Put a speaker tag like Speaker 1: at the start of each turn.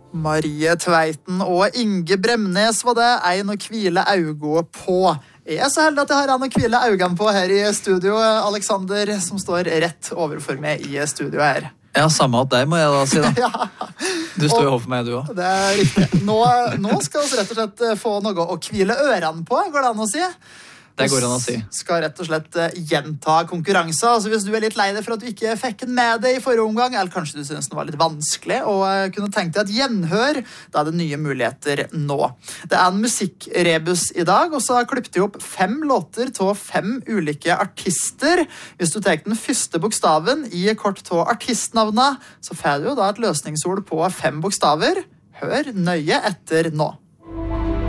Speaker 1: Marie Tveiten og Inge Bremnes var det, en å hvile augo på. Jeg er så heldig at jeg har en å hvile augen på her i studio, Alexander, som står rett overfor meg i studio her.
Speaker 2: Ja, samme at deg må jeg da si da.
Speaker 1: Ja.
Speaker 2: Du står jo overfor meg, du også.
Speaker 1: Det er riktig. Nå skal vi rett og slett få noe å hvile ørene på, går det an å si?
Speaker 2: Det går an å si.
Speaker 1: Skal rett og slett gjenta konkurranser. Altså hvis du er litt lei deg for at du ikke fikk den med deg i forrige omgang, eller kanskje du synes den var litt vanskelig, og kunne tenkt deg et gjenhør, da er det nye muligheter nå. Det er en musikkrebus i dag, og så har jeg klippet opp 5 låter til 5 ulike artister. Hvis du tar den første bokstaven i kort til artistnavnet, så får du da et løsningsord på 5 bokstaver. Hør nøye etter nå.